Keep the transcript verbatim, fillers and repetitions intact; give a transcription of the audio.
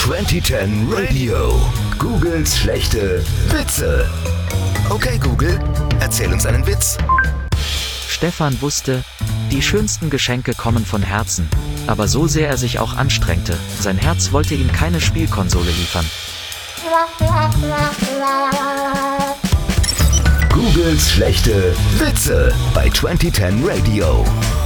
zwanzig zehn Radio. Googles schlechte Witze. Okay Google, erzähl uns einen Witz. Stefan wusste, die schönsten Geschenke kommen von Herzen. Aber so sehr er sich auch anstrengte, sein Herz wollte ihm keine Spielkonsole liefern. Googles schlechte Witze bei zwanzig zehn Radio.